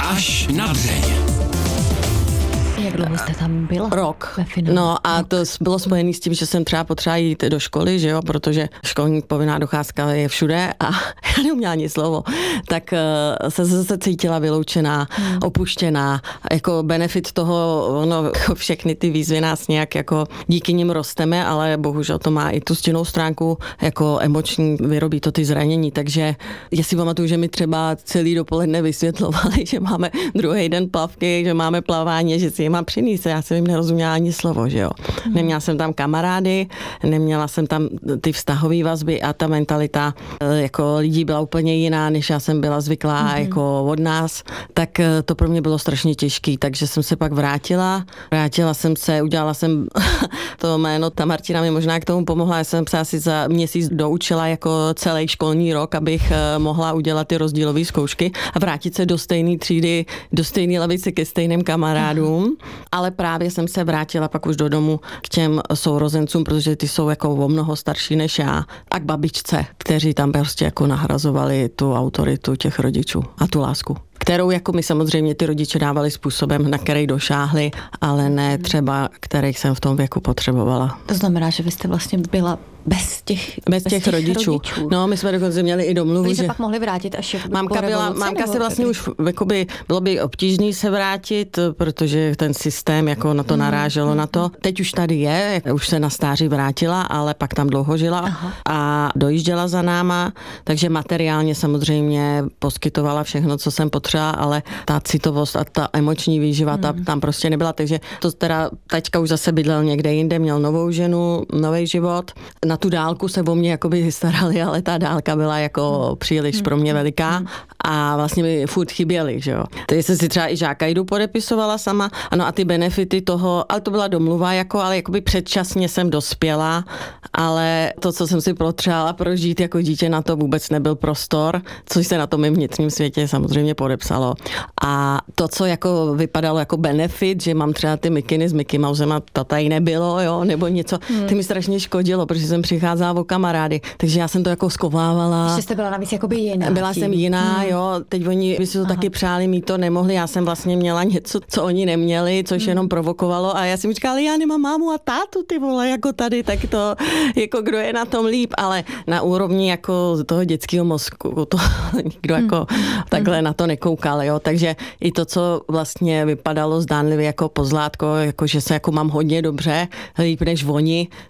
Až na dřeň. Jak dlouho jste tam byla? Rok. Ve finále? No a to bylo spojené s tím, že jsem třeba potřeba jít do školy, že jo, protože školní povinná docházka je všude a já neuměla ani slovo. Tak se zase cítila vyloučená, opuštěná. Jako benefit toho, všechny ty výzvy nás nějak jako díky nim rosteme, ale bohužel to má i tu stinnou stránku jako emoční, vyrobí to ty zranění. Takže já si pamatuju, že mi třeba celý dopoledne vysvětlovali, že máme druhý den plavky, že máme plavání, že si je mám přinést. Já jsem jim nerozuměla ani slovo, že jo. Neměla jsem tam kamarády, neměla jsem tam ty vztahové vazby a ta mentalita jako lidí byla úplně jiná, než já jsem byla zvyklá jako od nás. Tak to pro mě bylo strašně těžký, takže jsem se pak vrátila jsem se, udělala jsem to jméno, ta Martina mi možná k tomu pomohla, já jsem se asi za měsíc doučila jako celý školní rok, abych mohla udělat ty rozdílové zkoušky a vrátit se do stejné třídy, do stejné lavice ke stejným kamarádům. Ale právě jsem se vrátila pak už do domu k těm sourozencům, protože ty jsou jako o mnoho starší než já, a k babičce, kteří tam prostě jako nahrazovali tu autoritu těch rodičů a tu lásku, kterou jako mi samozřejmě ty rodiče dávali způsobem, na který došáhli, ale ne třeba, kterých jsem v tom věku potřebovala. To znamená, že vy jste vlastně byla bez těch rodičů. No, my jsme dokonce měli i domluvu, že se pak mohli vrátit až Mámka se vlastně už jakoby, bylo by obtížný se vrátit, protože ten systém jako na to naráželo na to. Teď už tady je, už se na stáří vrátila, ale pak tam dlouho žila a dojížděla za náma, takže materiálně samozřejmě poskytovala všechno, co jsem potřeba, ale ta citovost a ta emoční výživa tam prostě nebyla, takže to teda taťka už zase bydlel někde jinde, měl novou ženu, nový život. Na tu dálku se o mě jakoby starali, ale ta dálka byla jako příliš pro mě veliká a vlastně mi furt chyběly, že jo. Takže jsem si třeba i žáka jdu podepisovala sama, ano a ty benefity toho, ale to byla domluva, ale jakoby předčasně jsem dospěla, ale to, co jsem si potřebovala prožít jako dítě, na to vůbec nebyl prostor, což se na tom mém vnitřním světě samozřejmě podepsalo. A to, co jako vypadalo jako benefit, že mám třeba ty mikiny s Mickey Mousem a to tady nebylo, jo, nebo něco, ty mi strašně škodilo, protože jsem přicházela o kamarády, takže já jsem to jako skovávala. Že jste byla navíc jakoby jiná. Byla jsem jiná, jo, teď oni by si to taky přáli, mít to nemohli, já jsem vlastně měla něco, co oni neměli, což jenom provokovalo a já jsem říkala, já nemám mámu a tátu, ty vole, jako tady, tak to, jako kdo je na tom líp, ale na úrovni jako toho dětského mozku, to nikdo jako takhle na to nekoukal, jo, takže i to, co vlastně vypadalo zdánlivě jako pozlátko, jako že se jako mám hodně dobře, líp než oni,